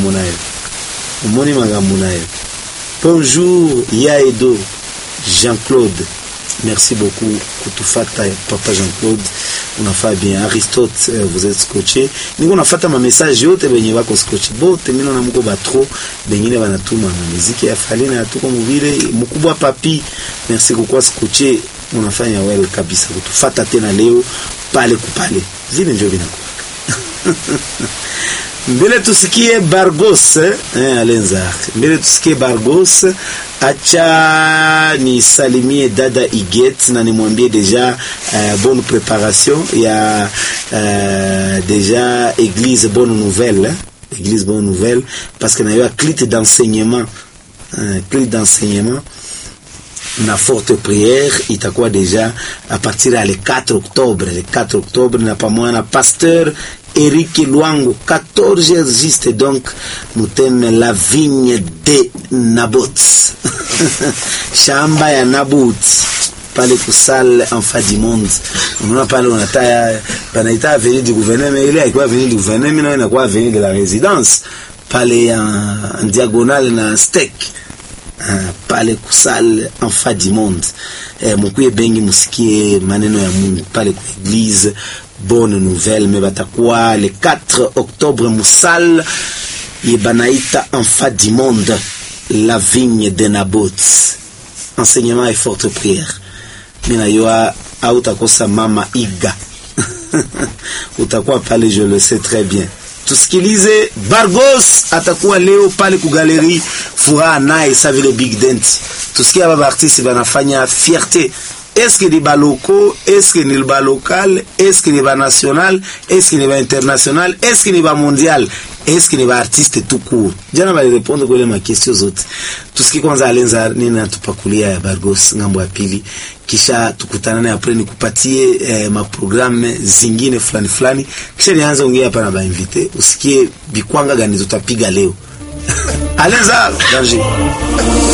magambo na yo. Umoni magambo na yo. Bonjour Yaedo Jean-Claude. Merci beaucoup kutufata papa Jean-Claude. Unafaa bien. Aristote, vous êtes scotché. Niko nafata ma message yote benye bako scotché. Bote mino na mko batro bengine banatuma na muziki ya Falina atuko mubile mkubwa papi. Merci kwa scotché. Unafanya well kabisa kutufata tena leo pale kupale. Vile ndio vinakuwa. Mbele tusikie Bargos Alenza. Mbele tusikie Bargos. Acha ni salimie dada Iget na nimwambie deja bonne préparation ya deja église bonne nouvelle, église bonne nouvelle parce que na yo clit d'enseignement na forte prière itakuwa deja à partir ya le 4 octobre na pamoja na pasteur Eric Luango 14 juste donc nous thème la vigne de Nabot shamba ya Nabot pale kusal en fin du monde on a parlé on a panaita avenue du gouverneur mais il est quoi avenue du gouverneur mais non quoi avenue de la résidence pale en diagonale na steak pale kusal en fin du monde mkuye bengi musikie maneno ya Mungu pale kwa église bonne nouvelle mais batakuwa le 4 octobre musal yebanaita en fin du monde la vigne de Nabot enseignement et forte prière mina yoa utakosa mama Iga utakuwa pale je le sais très bien tusikilize Bargos atakuwa leo pale ku galerie Furaha naye sa vile Big Dent tusikia baba artiste banafanya fierté. Est-ce que ni ba locaux, est-ce que ni ba local, est-ce que ni ba national, est-ce que ni ba international, est-ce que ni ba mondial, est-ce que ni ba artiste tout court. Jana bali répondre kwa ma question zote. Tusikie kwanza Alenza nini atupakulia ya Bargos ngambo ya pili kisha tukutana naye après nikupatie ma programme zingine fulani kisha nianze ongea hapa na ba invité usikie bikwanga gani tutapiga leo. Alenza danger.